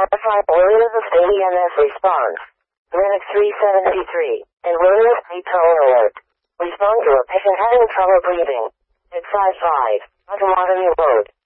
Verify Williams State EMS response. Linux 373. And Williams State tone alert. Respond to a patient having trouble breathing. It's 5-5. Autonomy mode.